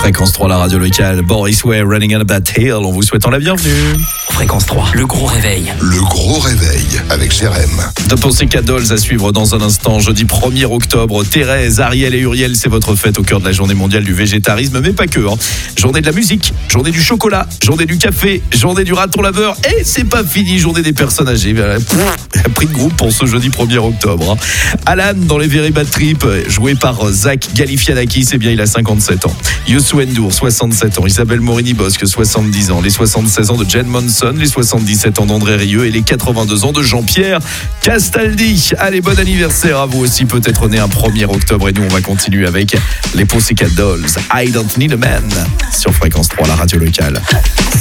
Fréquence 3, la radio locale. Boris Way, Running on That Hill. On vous souhaite la bienvenue. Fréquence 3, le gros réveil. Le gros réveil avec Jérém. The Pussycat Dolls à suivre dans un instant. Jeudi 1er octobre. Thérèse, Ariel et Uriel, c'est votre fête au cœur de la journée mondiale du végétarisme, mais pas que. Journée de la musique, journée du chocolat, journée du café, journée du raton laveur. Et c'est pas fini, journée des personnes âgées. Prix de groupe pour ce jeudi 1er octobre. Alan dans les Very Bad Trip, joué par Zach Galifianakis, eh bien il a 57 ans. Youssou N'Dour, 67 ans. Isabelle Morini-Bosque, 70 ans. Les 76 ans de Jen Monson, les 77 ans d'André Rieu et les 82 ans de Jean-Pierre Castaldi. Allez, bon anniversaire à vous aussi, peut-être né un 1er octobre. Et nous, on va continuer avec les Pussycat Dolls. I Don't Need a Man sur Fréquence 3, la radio locale.